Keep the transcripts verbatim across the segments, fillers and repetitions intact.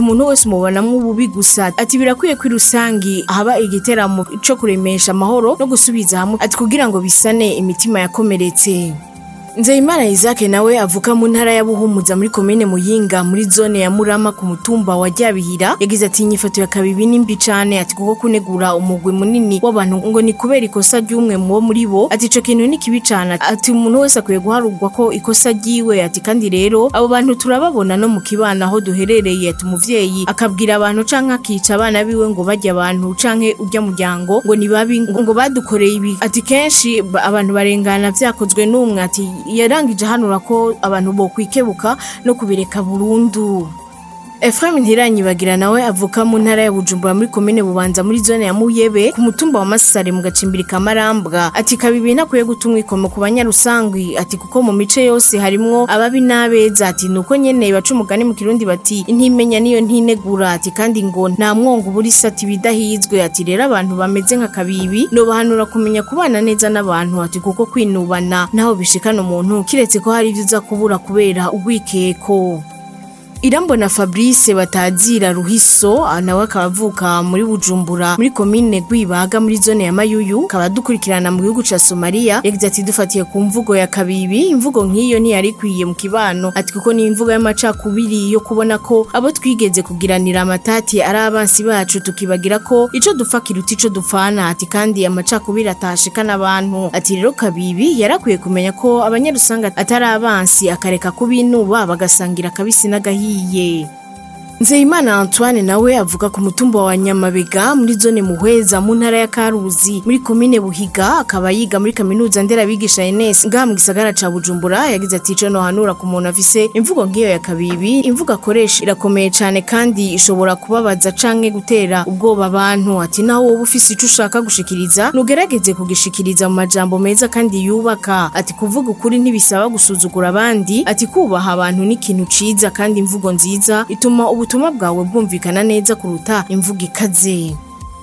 umuntu wese mubonamwo ububi gusa ati birakwiye ko irusangi haba igiteramo cyo kuremesha amahoro no gusubiza hamwe ati kugira ngo bisane imitima yakomeretse. Nzeyimana Isaac nawe avuka mu ntara ya Buhumuza muri komine Muyinga muri zone ya Murama ku mutumba wa Ryabihira yagize ati inyifato ya kabibi nimbi cane ati kuko kunegura umugwi munini w'abantu ngo ni kubera ikosa ry'umwe mu bo muri bo ati ico kintu ni kibi cane ati umuntu wese akwiye guharugwa ko ikosa ryiwe ati kandi rero abo bantu turababona no mu kibana aho duherereye ati umuvyeyi akabwira abantu canke akica abana biwe ngo bajya abantu canke urya muryango ngo ni babi ngo badukoreye ibi ati kenshi abantu barengana vyakozwe n'umwe ati yarangije hanura ko abantu bo kwikebuka no kubireka burundu. Ephraim Ntiranyibagira nawe avuka mu ntara ya Bujumbura muri komine Bubanza muri zone ya Muyebe ku mutumba wa Masare mu gacimbiri ka Marambwa ati kabibi nakwiye gutumwa ikomo ku banyarusangwi ati kuko mu mice yose harimwo ababi nabeza ati nuko nyene baca umugani mu Kirundi bati intimenya niyo ntinegura ati kandi ngo nta mwongo buri sati bidahizwe ati rero abantu bameze nka kabibi no bahanura kumenya kubana neza n'abantu ati kuko kwinubana naho bishikana umuntu kiretse ko hari ivyo uza kubura kubera ugwikeko. Irambona Fabrice Batazira Ruhiso nawe akavuka muri Bujumbura muri komine Gwibaga muri zone ya Mayuyu kaba dukurikirana mu gihugu ca Somalia yagize ati dufatiye ku mvugo ya kabibi imvugo nk'iyo ntiyari kwiye mu kibano ati kuko ni imvugo y'amacakubiri yo kubona ko abo twigeze kugiranira amatati ari abansi bacu tukibagira ko ico dupfa kiruta ico dupfana ati kandi amacakubiri atashikana abantu ati rero kabibi yarakwiye kumenya ko abanyarusanga atari abansi akareka kubinuba bagasangira kabisi n'agahi Iye. Nzeyimana Antoine nawe avuga ku mutumba wa Nyamabega muri zone Muhweza mu ntara ya Karuzi muri komine Buhiga akaba yiga muri kaminuza ndera bigisha Enes ngaha mu gisagara ca Bujumbura yagize ati ico no hanura ku muntu afise imvugo ngiyo ya kabibi imvugo akoresha irakomeye cane kandi ishobora kubabaza canke gutera ubwoba abantu ati naho wowe ufise ico ushaka gushikiriza nugerageze kugishikiriza mu majambo meza kandi yubaka ati kuvuga ukuri ntibisaba gusuzugura abandi ati kubaha abantu ni ikintu ciza kandi imvugo nziza ituma ubu ubutumwa bwawe bwumvikana neza kuruta imvugo ikaze.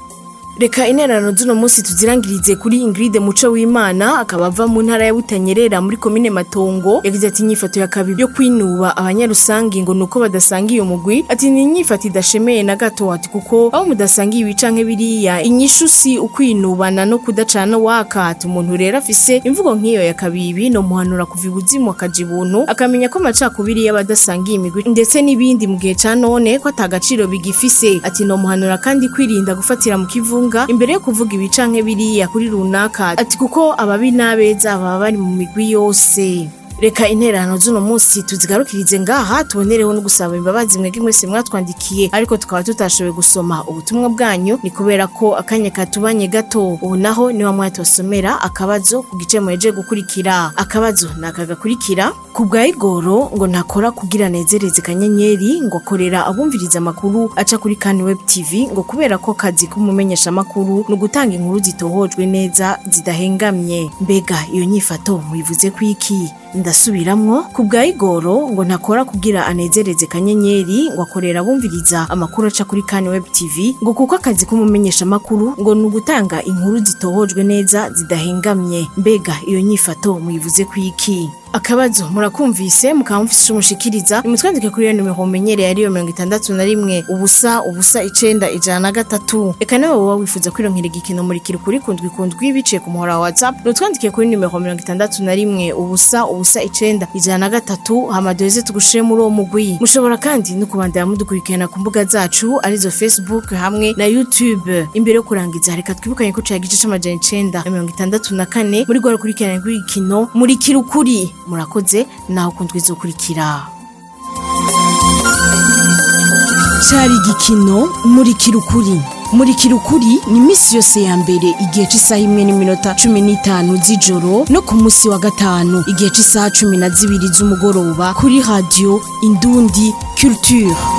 Reka interano z'uno munsi tuzirangirize kuri Ingrid Muco w'Imana akaba ava mu ntara ya Butanyerera muri komine Matongo yagize ati inyifato ya kabibi yo kwinuba abanyarusangi ngo nuko badasangiye umugwi ati ni inyifato idashemeye na gato ati kuko aho mudasangiye ibicanke biriya inyishu si ukwinubana no kudacana waka ati umuntu rero afise imvugo nk'iyo ya kabibi no muhanura kuva ibuzimu akaja ibuntu akamenya ko amacakubiri y'abadasangiye imigwi ndetse n'ibindi mu gihe ca none ko atagaciro bigifise ati no muhanura kandi kwirinda gufatira mu kivunga imbere yo kuvuga ibicanke biriya kuri runaka ati kuko ababi nabeza baba bari mu migwi yose. Reka interano z'uno munsi tuzigarukirize ngaha tubonereho no gusaba imbabazi mwege mwese mwatwandikiye ariko tukaba tutashoboye gusoma ubutumwa bwanyu ni kubera ko akanya katubanye gato ubu naho niwa mwatosomera akabazo ku gice mweje gukurikira akabazo nakagakurikira ku bwa Igoro ngo nakora kugira nezereze kanyenyeri ngo akorera abumviriza makuru aca kuri Kan Web T V ngo kubera ko kazi kumumenyesha makuru no gutanga inkuru zitohojwe neza zidahengamye mbega iyo nyifato muyivuze kwiki ndasubiramwo ku bwa Igoro ngo ntakora kugira anezereze kanyenyeri ngo akorera bumviriza amakuru aca kuri Kan Web T V ngo kuko akazi kumumenyesha makuru ngo nugutanga inkuru zitohojwe neza zidahengamye mbega iyo nyifato muyivuze kwiki akabazo murakumvise mukamufisha umushikiriza imutwandike kuri yo numero menyereye ariyo mirongo itandatu na rimwe ubusa ubusa icenda ijana na gatatu eka nawe wowe wifuza kwironkera igikino muri kirukuri kundwi kundwi biciye ku muhora wa WhatsApp nutwandike kuri numero mirongo itandatu na rimwe ubusa ubusa icenda ijana na gatatu hamadoze tugushire muri uwo mugwi mushobora kandi no kubandanya mudukurikirana ku mbuga zacu arizo Facebook hamwe na YouTube imbere yo kurangiza reka twibukanye ko cyagice c'amajana icenda na mirongo itandatu na kane muri gwa kurikirana kw'igikino muri kirukuri murakoze naho kundwi zokurikira cyari igikino muri kirukuri muri kirukuri ni misi yose ya mbere igihe cy'isaha imwe n'iminota cumi n'itanu z'ijoro no ku munsi wa gatanu igihe cy'isaha cumi na zibiri z'umugoroba kuri radio Indundi Culture.